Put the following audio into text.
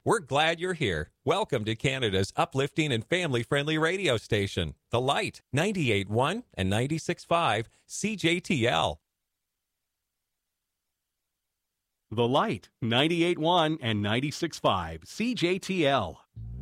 We're glad you're here. Welcome to Canada's uplifting and family-friendly radio station, The Light, 98.1 and 96.5 CJTL. The Light, 98.1 and 96.5 CJTL.